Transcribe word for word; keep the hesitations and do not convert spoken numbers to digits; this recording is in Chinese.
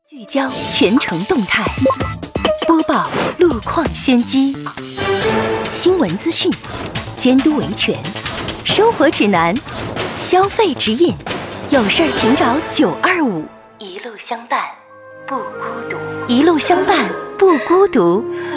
聚焦全程动态，播报路况先机，新闻资讯，监督维权，生活指南，消费指引，有事儿请找九二五，一路相伴不孤独，一路相伴不孤独。